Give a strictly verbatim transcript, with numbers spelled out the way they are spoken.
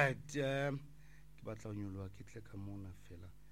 right um ke batla go nyoloa ke tle ka mona fela